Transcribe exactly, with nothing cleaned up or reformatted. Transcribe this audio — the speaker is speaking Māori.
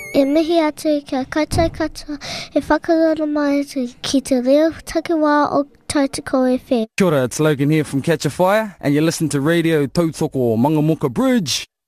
E mihi atu kia kata kata e whakarana mai atu ki te reo takiwā o Tautoko F M. Kia ora, it's Logan here from Catch a Fire, and you listen to Radio Tautoko Mangamuka Bridge.